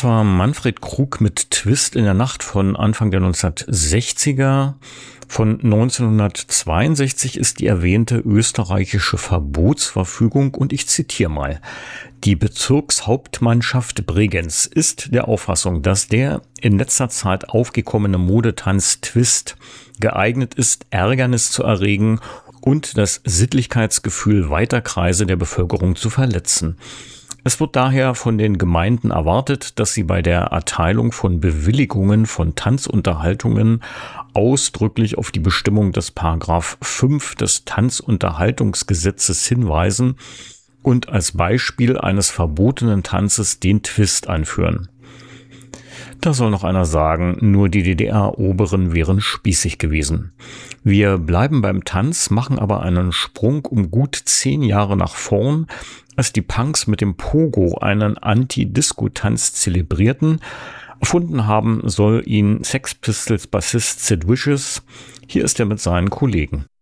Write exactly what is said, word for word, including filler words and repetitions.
Das war Manfred Krug mit Twist in der Nacht von Anfang der neunzehnhundertsechziger. Von neunzehnhundertzweiundsechzig ist die erwähnte österreichische Verbotsverfügung und ich zitiere mal. Die Bezirkshauptmannschaft Bregenz ist der Auffassung, dass der in letzter Zeit aufgekommene Modetanz Twist geeignet ist, Ärgernis zu erregen und das Sittlichkeitsgefühl weiter Kreise der Bevölkerung zu verletzen. Es wird daher von den Gemeinden erwartet, dass sie bei der Erteilung von Bewilligungen von Tanzunterhaltungen ausdrücklich auf die Bestimmung des Paragraph fünf des Tanzunterhaltungsgesetzes hinweisen und als Beispiel eines verbotenen Tanzes den Twist anführen. Da soll noch einer sagen, nur die D D R-Oberen wären spießig gewesen. Wir bleiben beim Tanz, machen aber einen Sprung um gut zehn Jahre nach vorn, als die Punks mit dem Pogo einen Anti-Disco-Tanz zelebrierten. Erfunden haben soll ihn Sex Pistols Bassist Sid Vicious. Hier ist er mit seinen Kollegen.